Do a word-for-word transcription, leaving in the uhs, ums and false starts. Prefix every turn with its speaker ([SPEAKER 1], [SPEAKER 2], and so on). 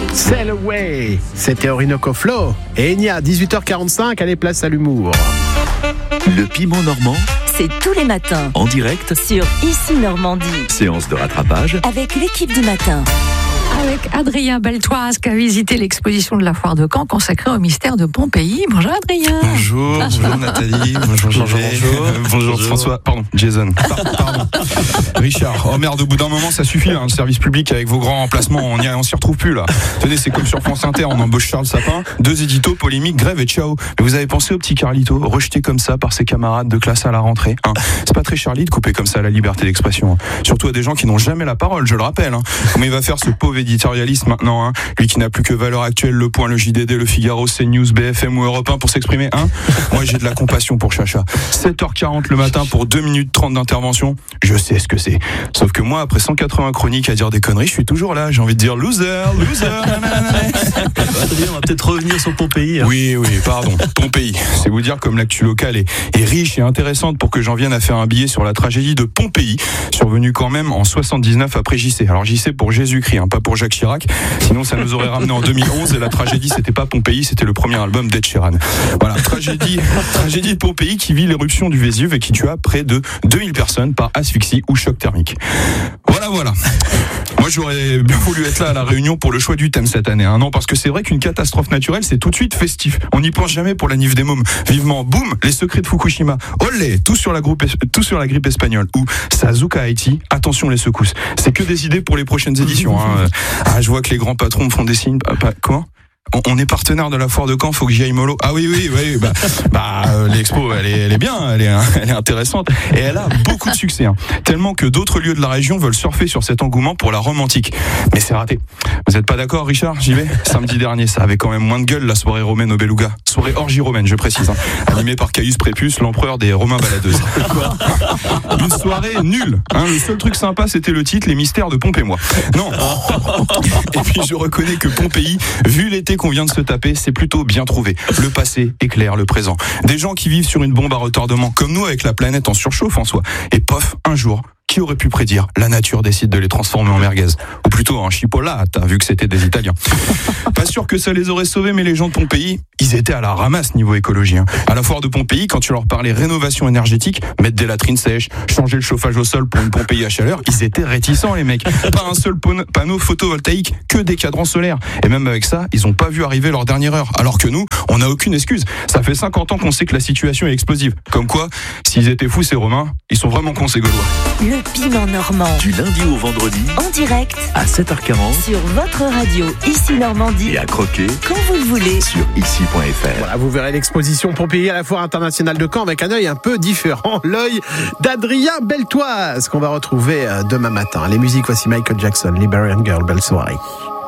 [SPEAKER 1] Sail Away, c'était Orinoco Flow. Et Enya, dix-huit heures quarante-cinq, allez, place à l'humour.
[SPEAKER 2] Le piment normand,
[SPEAKER 3] c'est tous les matins.
[SPEAKER 2] en direct,
[SPEAKER 3] Sur Ici Normandie.
[SPEAKER 2] séance de rattrapage.
[SPEAKER 3] Avec l'équipe du matin.
[SPEAKER 4] Avec Adrien Beltoise qui a visité l'exposition de la foire de Caen consacrée au mystère de Pompéi. Bonjour Adrien.
[SPEAKER 5] Bonjour, bonjour Nathalie, bonjour G V, bonjour, euh, bonjour, bonjour François, pardon, Jason, Par- pardon, Richard. Oh merde, au bout d'un moment ça suffit, hein, le service public avec vos grands remplacements, on y, on s'y retrouve plus là. Tenez, c'est comme sur France Inter, on embauche Charles Sapin, deux éditos, polémique, grève et ciao. Mais vous avez pensé au petit Carlito, rejeté comme ça par ses camarades de classe à la rentrée, hein. C'est pas très Charlie de couper comme ça la liberté d'expression, hein. Surtout à des gens qui n'ont jamais la parole, je le rappelle, hein. Comment il va faire ce pauvre éditorialiste maintenant, hein, lui qui n'a plus que Valeurs Actuelles, Le Point, Le J D D, Le Figaro, CNews, B F M ou Europe un pour s'exprimer, hein. Moi j'ai de la compassion pour Chacha. sept heures quarante le matin pour deux minutes trente d'intervention, je sais ce que c'est. Sauf que moi, après cent quatre-vingts chroniques à dire des conneries, je suis toujours là, j'ai envie de dire loser, loser.
[SPEAKER 6] Adrien, on va peut-être revenir sur Pompéi. Hein.
[SPEAKER 5] Oui, oui, pardon, Pompéi. C'est vous dire comme l'actu locale est, est riche et intéressante pour que j'en vienne à faire un billet sur la tragédie de Pompéi, survenue quand même en soixante-dix-neuf après J C. Alors J C pour Jésus-Christ, hein, pas pour Jacques Chirac, sinon ça nous aurait ramené en deux mille onze et la tragédie c'était pas Pompéi, c'était le premier album d'Ed Sheeran. Voilà, tragédie, tragédie de Pompéi qui vit l'éruption du Vésuve et qui tua près de deux mille personnes par asphyxie ou choc thermique. Voilà, voilà. Moi, j'aurais bien voulu être là à la Réunion pour le choix du thème cette année. Hein, non, parce que c'est vrai qu'une catastrophe naturelle, c'est tout de suite festif. On n'y pense jamais pour la Nif des mômes. Vivement, boum, les secrets de Fukushima. Olé, tout sur la, groupe, tout sur la grippe espagnole. Ou Sazuka Haïti, attention les secousses. C'est que des idées pour les prochaines éditions. Hein. Ah, je vois que les grands patrons me font des signes. Ah, pas, comment ? On est partenaire de la foire de Caen, faut que j'y aille mollo. Ah oui, oui, oui, bah, bah euh, l'expo, elle est, elle est bien, elle est, elle est intéressante et elle a beaucoup de succès, hein, tellement que d'autres lieux de la région veulent surfer sur cet engouement pour la Rome antique. Mais c'est raté. Vous êtes pas d'accord, Richard ? J'y vais. Samedi dernier, ça avait quand même moins de gueule la soirée romaine au Beluga, soirée orgie romaine, je précise, hein, animée par Caius Prépuce, l'empereur des Romains baladeuses. Une soirée nulle. Hein, le seul truc sympa, c'était le titre, les mystères de Pompéi-moi. Non. Et puis je reconnais que Pompéi, vu l'été qu'on vient de se taper, c'est plutôt bien trouvé. Le passé éclaire le présent. Des gens qui vivent sur une bombe à retardement, comme nous avec la planète en surchauffe en soi. Et pof, un jour, qui aurait pu prédire ? La nature décide de les transformer en merguez. Ou plutôt en chipolata, vu que c'était des Italiens. Pas sûr que ça les aurait sauvés, mais les gens de Pompéi, ils étaient à la ramasse niveau écologie. Hein. À la foire de Pompéi, quand tu leur parlais rénovation énergétique, mettre des latrines sèches, changer le chauffage au sol pour une Pompéi à chaleur, ils étaient réticents les mecs. Pas un seul panneau photovoltaïque, que des cadrans solaires. Et même avec ça, ils ont pas vu arriver leur dernière heure. Alors que nous, on n'a aucune excuse. Ça fait cinquante ans qu'on sait que la situation est explosive. Comme quoi, s'ils étaient fous ces Romains, ils sont vraiment cons ces Gaulois.
[SPEAKER 3] Le piment normand.
[SPEAKER 2] Du lundi au vendredi,
[SPEAKER 3] En direct.
[SPEAKER 2] à sept heures quarante,
[SPEAKER 3] Sur votre radio Ici Normandie.
[SPEAKER 2] et à croquer
[SPEAKER 3] Quand vous le voulez.
[SPEAKER 2] sur ici point f r.
[SPEAKER 1] Voilà, vous verrez l'exposition Pompéi à la foire internationale de Caen avec un œil un peu différent, l'œil d'Adrien Beltoise qu'on va retrouver demain matin. Les musiques, voici Michael Jackson, Liberian Girl, belle soirée.